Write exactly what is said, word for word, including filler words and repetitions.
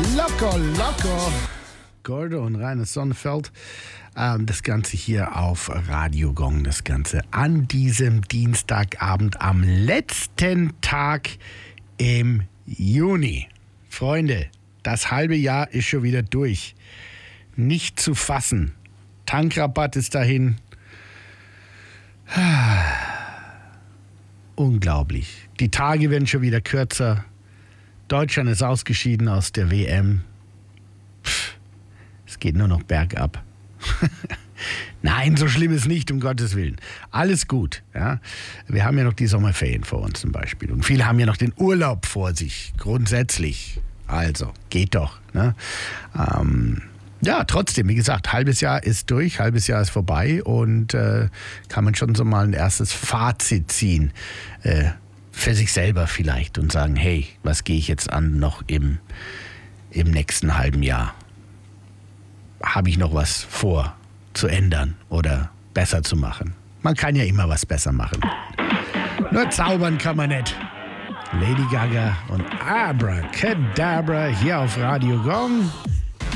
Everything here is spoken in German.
Locker, locker. Gordo und Rainer Sonnenfeld. Ähm, das Ganze hier auf Radio Gong. Das Ganze an diesem Dienstagabend am letzten Tag im Juni. Freunde, das halbe Jahr ist schon wieder durch. Nicht zu fassen. Tankrabatt ist dahin. Unglaublich. Die Tage werden schon wieder kürzer. Deutschland ist ausgeschieden aus der W M. Pff, es geht nur noch bergab. Nein, so schlimm ist nicht, um Gottes Willen. Alles gut. Ja? Wir haben ja noch die Sommerferien vor uns zum Beispiel. Und viele haben ja noch den Urlaub vor sich, grundsätzlich. Also, geht doch. Ne? Ähm, ja, trotzdem, wie gesagt, halbes Jahr ist durch, halbes Jahr ist vorbei und äh, kann man schon so mal ein erstes Fazit ziehen. Äh, für sich selber vielleicht und sagen, hey, was gehe ich jetzt an noch im, im nächsten halben Jahr? Habe ich noch was vor zu ändern oder besser zu machen? Man kann ja immer was besser machen. Nur zaubern kann man nicht. Lady Gaga und Abracadabra hier auf Radio Gong.